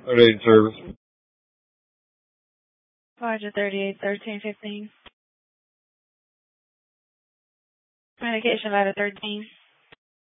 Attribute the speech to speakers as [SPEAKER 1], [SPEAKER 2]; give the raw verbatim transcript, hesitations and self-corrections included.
[SPEAKER 1] thirty-eight service.
[SPEAKER 2] Roger, thirty-eight, thirteen, fifteen. Communication ladder thirteen.